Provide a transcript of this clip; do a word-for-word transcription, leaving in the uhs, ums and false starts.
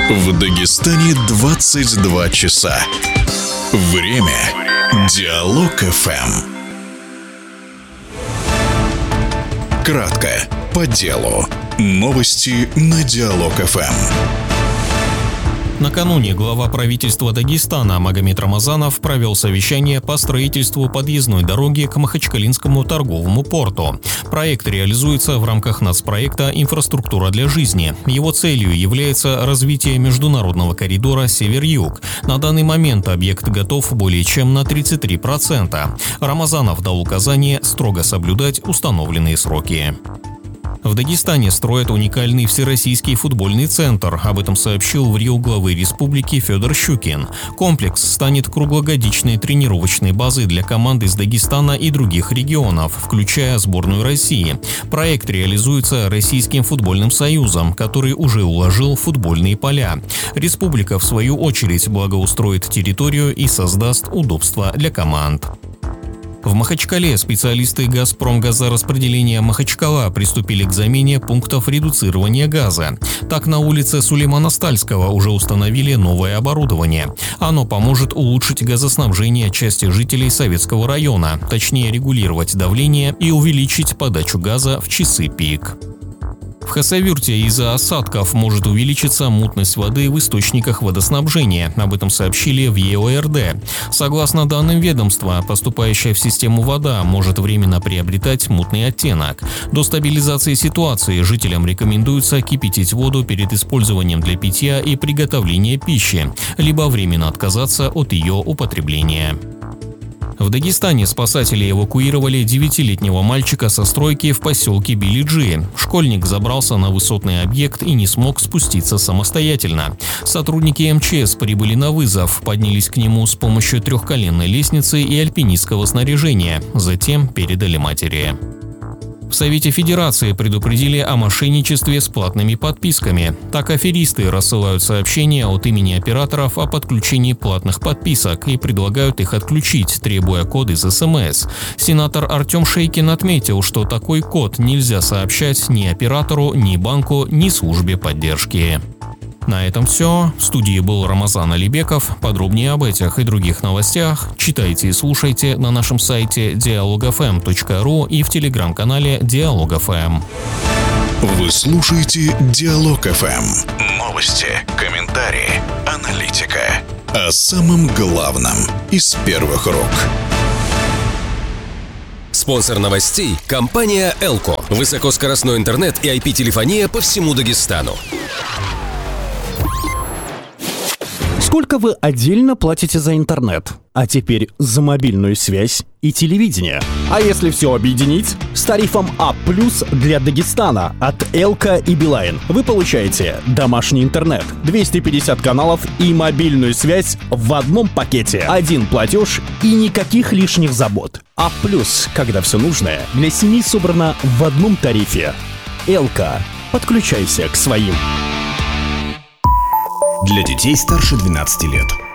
В Дагестане двадцать два часа. Время Диалог эф эм. Кратко, по делу. Новости на Диалог эф эм. Накануне глава правительства Дагестана Магомед Рамазанов провел совещание по строительству подъездной дороги к Махачкалинскому торговому порту. Проект реализуется в рамках нацпроекта «Инфраструктура для жизни». Его целью является развитие международного коридора Север-Юг. На данный момент объект готов более чем на тридцать три процента. Рамазанов дал указание строго соблюдать установленные сроки. В Дагестане строят уникальный всероссийский футбольный центр. Об этом сообщил в РИО главы республики Федор Щукин. Комплекс станет круглогодичной тренировочной базой для команд из Дагестана и других регионов, включая сборную России. Проект реализуется Российским футбольным союзом, который уже уложил футбольные поля. Республика, в свою очередь, благоустроит территорию и создаст удобства для команд. В Махачкале специалисты «Газпромгазораспределения Махачкала» приступили к замене пунктов редуцирования газа. Так, на улице Сулеймана Стальского уже установили новое оборудование. Оно поможет улучшить газоснабжение части жителей Советского района, точнее регулировать давление и увеличить подачу газа в часы пик. В Хасавюрте из-за осадков может увеличиться мутность воды в источниках водоснабжения. Об этом сообщили в е о эр дэ. Согласно данным ведомства, поступающая в систему вода может временно приобретать мутный оттенок. До стабилизации ситуации жителям рекомендуется кипятить воду перед использованием для питья и приготовления пищи, либо временно отказаться от ее употребления. В Дагестане спасатели эвакуировали девятилетнего мальчика со стройки в поселке Билиджи. Школьник забрался на высотный объект и не смог спуститься самостоятельно. Сотрудники эм че эс прибыли на вызов, поднялись к нему с помощью трехколенной лестницы и альпинистского снаряжения, затем передали матери. В Совете Федерации предупредили о мошенничестве с платными подписками. Так, аферисты рассылают сообщения от имени операторов о подключении платных подписок и предлагают их отключить, требуя код из эс эм эс. Сенатор Артем Шейкин отметил, что такой код нельзя сообщать ни оператору, ни банку, ни службе поддержки. На этом все. В студии был Рамазан Алибеков. Подробнее об этих и других новостях читайте и слушайте на нашем сайте диалог эф эм точка ру и в телеграм-канале Диалог эф эм. Вы слушаете Диалог эф эм. Новости, комментарии, аналитика. О самом главном из первых рук. Спонсор новостей – компания Элко. Высокоскоростной интернет и ай пи-телефония по всему Дагестану. Сколько вы отдельно платите за интернет? А теперь за мобильную связь и телевидение. А если все объединить? С тарифом А плюс для Дагестана от Элка и Билайн вы получаете домашний интернет, двести пятьдесят каналов и мобильную связь в одном пакете. Один платеж и никаких лишних забот. А плюс, когда все нужное для семьи собрано в одном тарифе. Элка. Подключайся к своим. Для детей старше двенадцати лет.